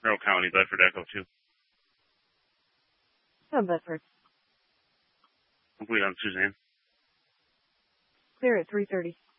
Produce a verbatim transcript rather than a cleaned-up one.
Carroll County, Bedford Echo two. Oh, Bedford. Complete on Suzanne. Clear at three thirty.